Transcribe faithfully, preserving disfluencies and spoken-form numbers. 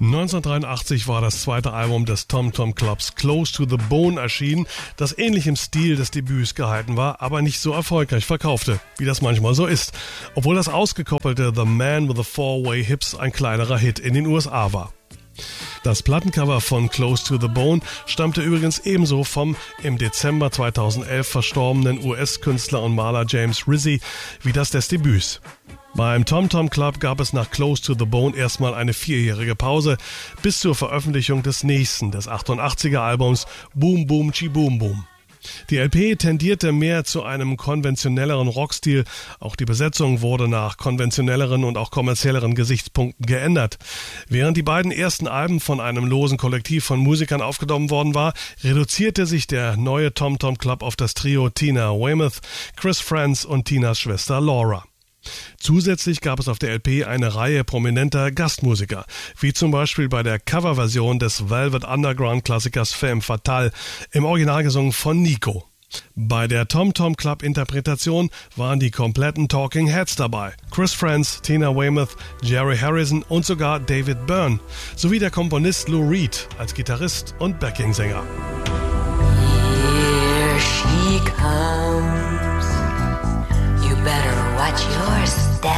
neunzehnhundertdreiundachtzig war das zweite Album des Tom Tom Clubs Close to the Bone erschienen, das ähnlich im Stil des Debüts gehalten war, aber nicht so erfolgreich verkaufte, wie das manchmal so ist, obwohl das ausgekoppelte The Man with the Four-Way Hips ein kleinerer Hit in den U S A war. Das Plattencover von Close to the Bone stammte übrigens ebenso vom im Dezember zweitausendelf verstorbenen U S-Künstler und Maler James Rizzi wie das des Debüts. Beim Tom Tom Club gab es nach Close to the Bone erstmal eine vierjährige Pause bis zur Veröffentlichung des nächsten, des achtundachtziger Albums Boom Boom Chi Boom Boom. Die L P tendierte mehr zu einem konventionelleren Rockstil, auch die Besetzung wurde nach konventionelleren und auch kommerzielleren Gesichtspunkten geändert. Während die beiden ersten Alben von einem losen Kollektiv von Musikern aufgenommen worden war, reduzierte sich der neue Tom Tom Club auf das Trio Tina Weymouth, Chris Frantz und Tinas Schwester Laura. Zusätzlich gab es auf der L P eine Reihe prominenter Gastmusiker, wie zum Beispiel bei der Coverversion des Velvet Underground-Klassikers Femme Fatale, im Original gesungen von Nico. Bei der Tom Tom Club Interpretation waren die kompletten Talking Heads dabei, Chris Frantz, Tina Weymouth, Jerry Harrison und sogar David Byrne, sowie der Komponist Lou Reed als Gitarrist und Backingsänger. Here she comes. You better watch your step.